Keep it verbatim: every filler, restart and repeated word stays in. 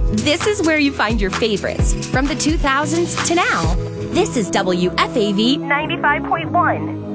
This is where you find your favorites from the two thousands to now. This is W F A V ninety-five point one.